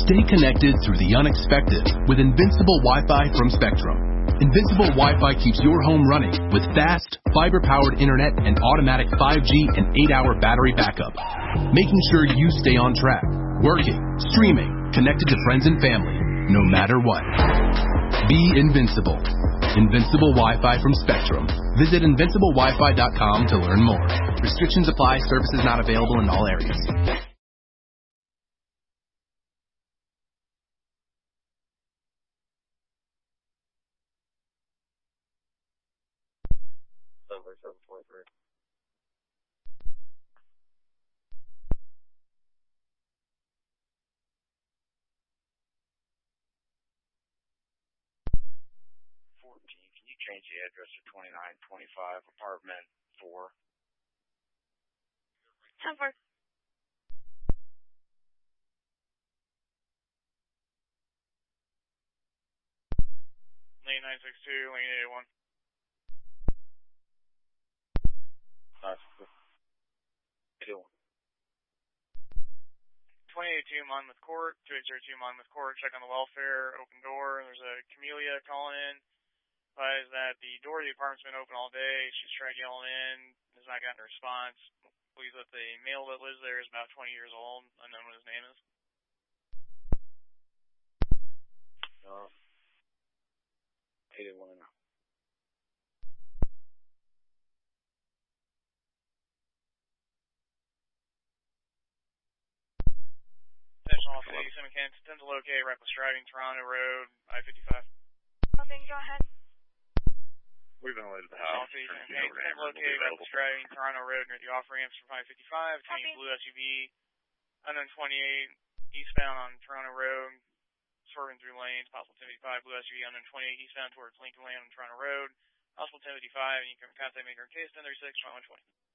Stay connected through the unexpected with Invincible Wi-Fi from Spectrum. Invincible Wi-Fi keeps your home running with fast, fiber-powered internet and automatic 5G and 8-hour battery backup, making sure you stay on track, working, streaming, connected to friends and family, no matter what. Be invincible. Invincible Wi-Fi from Spectrum. Visit invinciblewifi.com to learn more. Restrictions apply. Services not available in all areas. Number 7.3. Can you change the address to 2925 apartment 4? 10-4. Lane 962, lane 881. Nice. 2882 Monmouth Court, 2802 Monmouth Court, check on the welfare, open door. There's a Camellia calling in. Advise that the door of the apartment's been open all day. She's tried yelling in, has not gotten a response. Believes that the male that lives there is about 20 years old, unknown what his name is. No. 881 now. National City, Simicans, attempt to locate reckless driving, Toronto Road, I-55. Okay, go ahead. We've been away to the National house. City, Simicans, attempt to locate reckless driving, Toronto Road near the off-ramps from I-55, between blue SUV, unknown 28, eastbound on Toronto Road, swerving through lanes, possible 1055, blue SUV, unknown 28, eastbound towards Lincoln Lane on Toronto Road, possible 1055, and you can contact me or case 1036 2120.